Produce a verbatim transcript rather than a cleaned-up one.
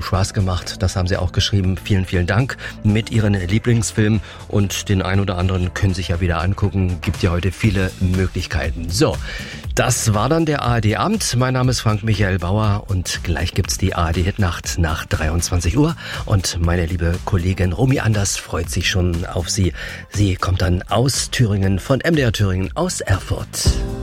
Spaß gemacht. Das haben Sie auch geschrieben. Vielen, vielen Dank mit Ihren Lieblingsfilmen. Und den einen oder anderen können sich ja wieder angucken. Gibt ja heute viele Möglichkeiten. So, das war dann der A R D-Abend. Mein Name ist Frank-Michael Bauer und gleich gibt's die A R D-Hitnacht nach dreiundzwanzig Uhr. Und meine liebe Kollegin Romy Anders freut sich schon auf Sie. Sie kommt dann aus Thüringen, von M D R Thüringen, aus Erfurt.